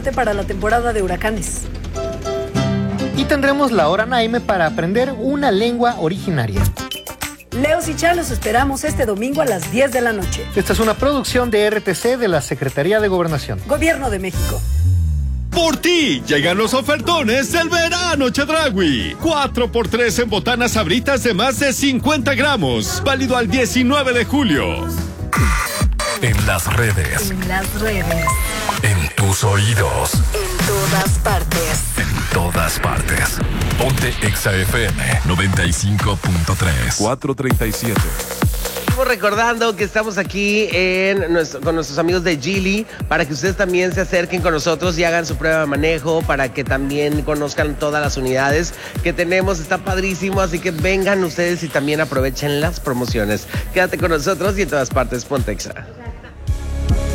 prepararte para la temporada de huracanes. Y tendremos la hora Naime para aprender una lengua originaria. Leos y Chá, los esperamos este domingo a las 10 de la noche. Esta es una producción de RTC de la Secretaría de Gobernación. Gobierno de México. Por ti llegan los ofertones del verano Chedraui. 4x3 en botanas Sabritas de más de 50 gramos. Válido al 19 de julio. En las redes. En las redes. En tus oídos. En todas partes. En todas partes. Ponte Exa FM 95.3. 437. Recordando que estamos aquí con nuestros amigos de Geely para que ustedes también se acerquen con nosotros y hagan su prueba de manejo, para que también conozcan todas las unidades que tenemos. Está padrísimo, así que vengan ustedes y también aprovechen las promociones. Quédate con nosotros y en todas partes, ponte Exa.